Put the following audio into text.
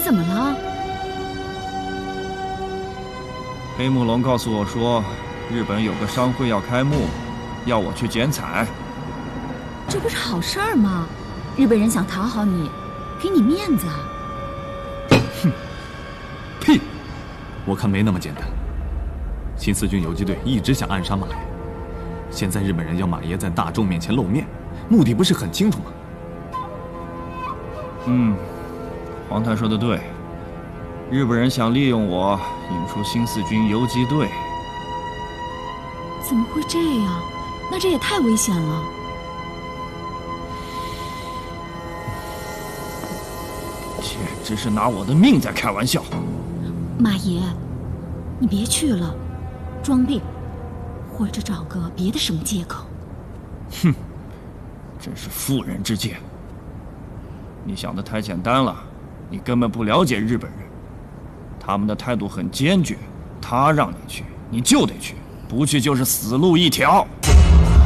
怎么了？ 黑木龙告诉我说，日本有个商会要开幕，要我去剪彩。 这不是好事儿吗？日本人想讨好你，给你面子啊。 哼，屁！我看没那么简单。新四军游击队一直想暗杀马爷，现在日本人要马爷在大众面前露面，目的不是很清楚吗？ 黄太说的对，日本人想利用我引出新四军游击队。 怎么会这样？那这也太危险了。 简直是拿我的命在开玩笑。 马爷，你别去了，装病，或者找个别的什么借口。 哼，真是妇人之见。你想的太简单了，你根本不了解日本人，他们的态度很坚决，他让你去，你就得去，不去就是死路一条。